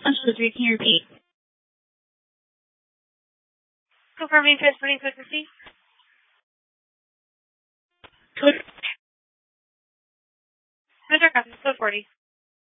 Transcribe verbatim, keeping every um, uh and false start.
one two three, can you repeat? Confirming transporting frequency. Code. Mister Code forty.